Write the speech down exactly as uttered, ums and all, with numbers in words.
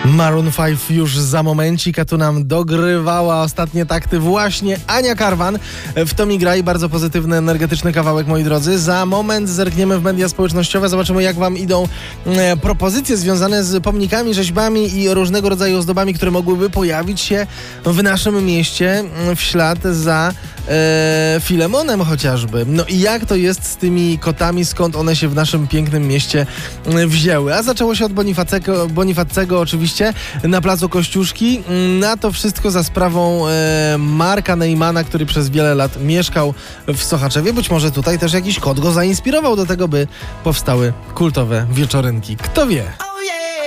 Maroon pięć już za momencik, a tu nam dogrywała ostatnie takty właśnie Ania Karwan. W to mi gra i bardzo pozytywny, energetyczny kawałek, moi drodzy. Za moment zerkniemy w media społecznościowe, zobaczymy, jak wam idą e, propozycje związane z pomnikami, rzeźbami i różnego rodzaju ozdobami, które mogłyby pojawić się w naszym mieście w ślad za e, Filemonem chociażby. No i jak to jest z tymi kotami, skąd one się w naszym pięknym mieście wzięły? A zaczęło się od Bonifacego, Bonifacego oczywiście, na placu Kościuszki. Na to wszystko za sprawą e, Marka Neymana, który przez wiele lat mieszkał w Sochaczewie. Być może tutaj też jakiś kot go zainspirował do tego, by powstały kultowe wieczorynki. Kto wie?